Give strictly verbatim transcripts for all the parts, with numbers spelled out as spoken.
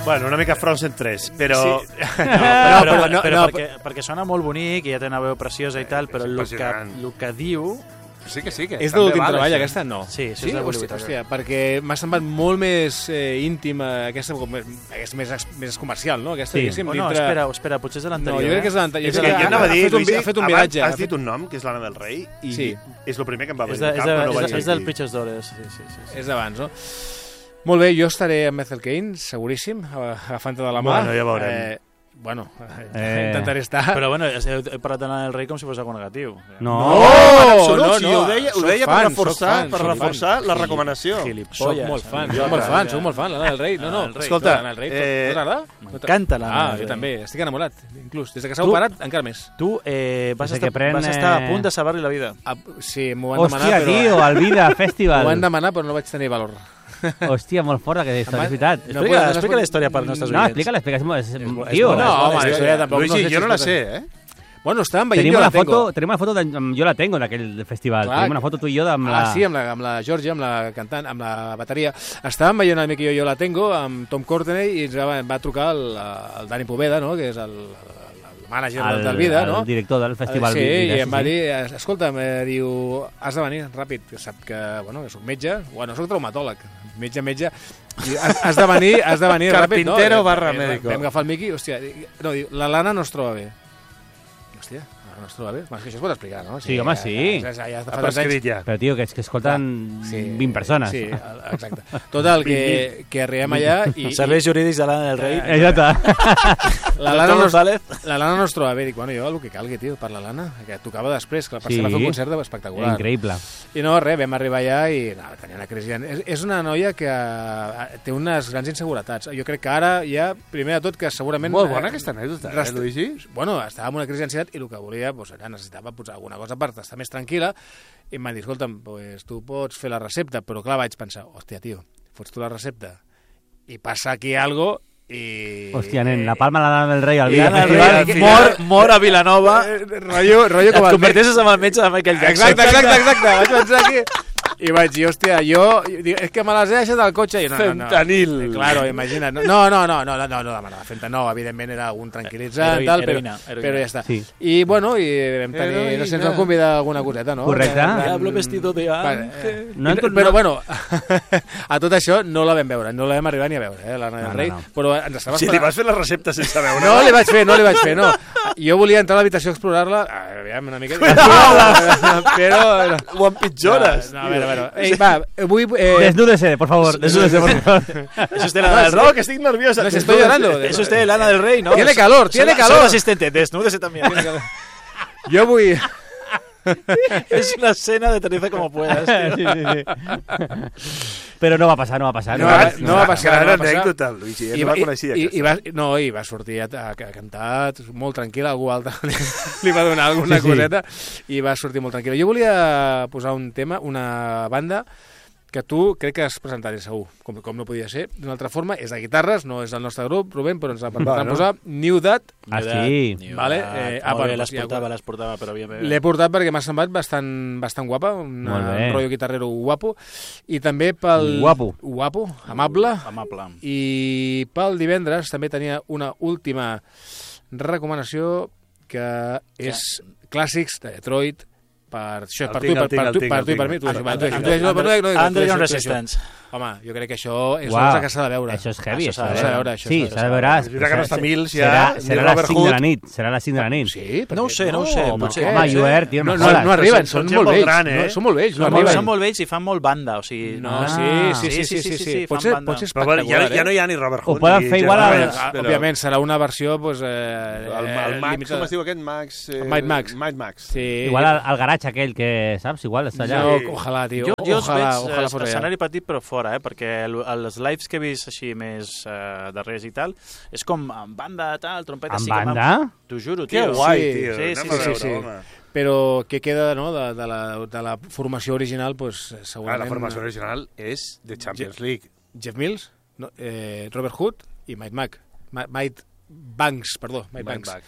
Bueno, una mica Frozen tres, però... Sí. No, però, però, però, no, però no, perquè, perquè sona molt bonic i ja té una veu preciosa i tal, però el que, el que diu... Sí que sí, que és de l'últim treball, això. Aquesta? No. Sí, sí, és de hòstia, hòstia, perquè m'ha semblat molt més eh, íntima, aquesta com, és més, més comercial, no? Aquesta, sí. O no, dintre... espera, espera, potser és de l'anterior. No, jo crec que és de l'anterior. És que jo anava a dir, Luigi, ha fet un viatge. Has dit un nom, que és l'Anna del Rei, i sí. és el primer que em va venir al cap, però no vaig dir. És del Preacher's Daughters, sí, sí, sí, sí. És d'abans, no? Molt bé, jo estaré amb Ethel Cain, seguríssim, agafant-te de la mà. Bueno, ja veurem. Eh, Bueno, eh... intentaré estar... Però bueno, he parat d'anar del rei com si fos algo negatiu. No, no, en absolut, no, no, sí, ho deia, ho deia fan, per reforçar, fan, per reforçar la recomanació. Soc molt fan, soc molt fan, soc molt fan, l'Anna del Rei. No, no, escolta, t'agrada? M'encanta l'Anna del Rei. Ah, jo també, estic enamorat, inclús. Des que s'ha operat, encara més. Tu eh, vas, estar, pren, vas estar a punt de salvar-li la vida. Ah, sí, m'ho van demanar, però... Hòstia, tio, al Vida Festival. M'ho van demanar, però no vaig tenir valor. Hòstia, molt fort aquesta història, és veritat. No, explica, explica la història per als nostres no, oients. explica-la, explica. És, és, és, tio, no, home, la història tampoc Luigi, no sé jo no la si sé, eh? Bueno, estàvem veient, tenim jo una la foto, tengo. tenim una foto de, jo la tengo d'aquell festival. Clar, tenim una foto tu i jo amb la... Ah, sí, amb la, amb la Georgia, amb la cantant, amb la bateria. Estàvem veient el Miqui i jo, jo la tengo, amb Tom Courtenay, i ens va, va trucar el, el Dani Poveda, no?, que és el, el mànager el, del Vida, el no? El director del festival sí, Vida. Sí, i em va dir, escolta'm, eh, diu, has de venir ràpid, que sap que, bueno, que soc metge, bueno, soc traumatòleg, metge, metge, i has, has de venir, has de venir ràpid, no? Carpintero barra médico. Vam agafar el Miqui, hòstia, no, diu, la Lana no es troba bé. Hòstia, no es troba bé? Mas que això es pot explicar, no? Sí, home, sí. Ja, ja, ja, ha prescrit ja. Però, tio, que, és que escolten sí, vint persones. Sí, exacte. Total, que, que arribem allà i... Serveis jurídics de l'Anna del Rei. Eh, exacte. La Lana, no, la Lana no es troba bé. Dic, bueno, jo el que calgui, tio, per la Lana, que tocava després, que per sí, ser va fer un concert espectacular. Increïble. I no, res, vam arribar allà i no, tenia una crisi. És, és una noia que té unes grans inseguretats. Jo crec que ara ja, primer de tot, que segurament... Molt bona aquesta anècdota, eh, Luigi? Bueno, estava amb una crisi d'ansietat i el que volia, doncs, era, necessitava posar alguna cosa per estar més tranquil·la, i em van dir, escolta'm, pues, tu pots fer la recepta, però clar, vaig pensar, hòstia, tio, fots tu la recepta i passa aquí algo i... Hòstia, nen, la palma la Lana del Rei al Vida Festival, mor, mor a Vilanova, rotllo, rotllo com et converteixes en el metge de Michael Jackson. Exacte, exacte, exacte, vaig pensar aquí... I vaig dir, hòstia, jo... És que me les he deixat al cotxe i... No, no, no. Fentanil. Claro, imagina't. No, no, no, no, no, no, no demanava fentanil, evidentment era un tranquil·litzant, tal, però, però ja està. Sí. I, bueno, i vam tenir... Heroïna. No sé, ens vam convidar alguna coseta, no? Correcte. Diablo vestido de ángel. No, no, però, bueno, a tot això no la vam veure, no la vam arribar ni a veure, eh, l'Anna del Rei, no, no. Però ens estava Si li vas fer la recepta sense veure... No li vaig fer, no li vaig fer, no. Jo volia entrar a l'habitació a explorar-la, aviam, una mica... Però... Ho empitjores. No, a veure, a veure. Ei, va, vull... Eh... Desnúdese, por favor, desnúdese, por favor. Eso es de Lana del Rey. No, que estic nerviosa. No, si estoy llorando. Eso es de Lana del Rey, ¿no? Tiene calor, tiene soy, calor. Soy asistente, desnúdese también. Jo vull... Es una escena de Teresa como puedas. Sí, sí, sí. Però no va passar, no va passar. No, no, va, no va passar. Gran no va passar. anècdota, Luigi. I, no la coneixia. I, i, va, no, i va sortir a, a, a cantar molt tranquil·la, algú altre li va donar alguna sí, sí. coseta i va sortir molt tranquil·la. Jo volia posar un tema, una banda que tu crec que has presentat segur, com, com no podia ser, d'una altra forma, és de guitarres, no és el nostre grup, Rubén, però ens va bueno. posar New Dat. Ah, sí? New vale? Dat. Eh, ah, bueno, les portava, les portava, però havia... L'he portat perquè m'ha semblat bastant, bastant guapa, un rotllo guitarrero guapo, i també pel... Guapo. Guapo, amable. Amable. I pel divendres també tenia una última recomanació que és ja. clàssics de Detroit, per això, per tu, per, per, tu, per tu i per mi. Underground Resistance. Home, jo crec que això és wow. una cosa que s'ha de veure. Això és heavy. Això s'ha de veure. Això sí, s'ha de veure. És veritat que no està Mills ja... Serà, serà les cinc de la nit. Serà les cinc de la nit. Sí? No ho sé, no ho sé. Potser. Home, Joer, tio, no, no, no arriben, són molt vells. Gran, eh? no, són molt vells. No, no són molt vells i fan molt banda, o sigui... No, sí, sí, sí, sí, sí, sí. Pot ser espectacular, ja, ja no hi ha ni Robert Hood. Ho poden fer igual al... Òbviament, serà una versió, doncs... El Max, com es diu aquest? Max... Mike Max. Mike Max. Igual al garatge aquell que, saps? Igual està allà. Ojalà, tio. Jo els veig escenari petit però fora, eh? Perquè els lives que he vist així més uh, darrers i tal, és com amb banda, tal, trompeta... Amb banda? T'ho juro, tio. Que guai, tio. Sí, sí, sí, sí. Però què queda, no?, de, de, la, de la formació original, pues, segurament... Ah, la formació original és de Champions League. Jeff Mills, no, eh, Robert Hood i Mike Mac. Ma Mike Banks, perdó, Mike, Mike Banks. Banks.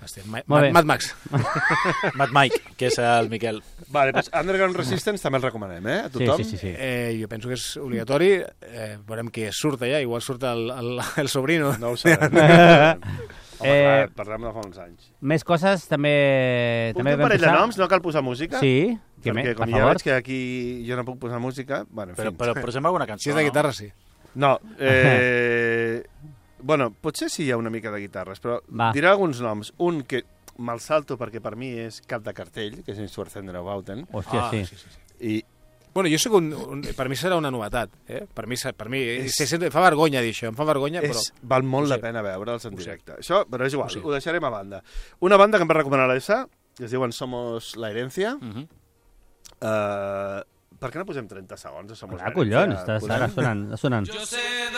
Hòstia, Mad Max. Mad Mike, que és el Miquel. Vale, doncs Underground Resistance també el recomanem, eh? A tothom? Sí, sí, sí. sí. Eh, jo penso que és obligatori. Eh, veurem qui surt allà. Igual surt el, el, el sobrino. No ho sabem. Home, Eh, clar, parlem de fa uns anys. Més coses, també... Puc també dir un vam parell de posar- noms? No cal posar música? Sí, que Perquè me, com per ja favor. veig que aquí jo no puc posar música... Bueno, en Però, fi. però posem alguna cançó, Si és de guitarra, sí. No, eh... bueno, potser sí hi ha una mica de guitarres, però Va. diré alguns noms. Un que me'l salto perquè per mi és cap de cartell, que és en Schwarzenegger Bauten, Hòstia, Ah, sí. sí, sí, sí. i Bueno, jo soc un, un... Per mi serà una novetat. Eh? Per mi, per mi És- se sent, fa vergonya dir això, em fa vergonya, però... és, val molt Ho la sé. pena veure'ls en Ho sé. directe. Això, però és igual, Ho sé. ho deixarem a banda. Una banda que em va recomanar l'Essa, que es diuen Somos la Herencia. Uh -huh. Uh, per què no posem trenta segons de Somos Clar, la Herencia? collons, estàs Posem- ara sonant. Sonant.